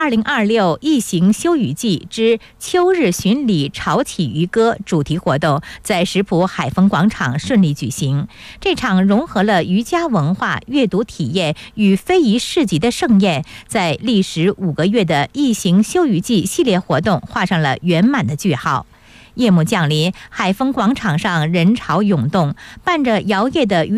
2026异形休渔季之秋日巡礼潮起渔歌主题活动在石浦海丰广场顺利举行。这场融合了渔家文化、阅读体验与非遗市集的盛宴，在历时5个月的异形休渔季系列活动画上了圆满的句号。夜幕降临，海丰广场上人潮涌动，伴着摇曳的渔